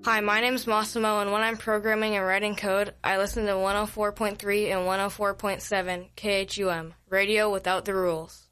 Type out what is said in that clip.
Hi, my name's Massimo, and when I'm programming and writing code, I listen to 104.3 and 104.7 KHUM, radio without the rules.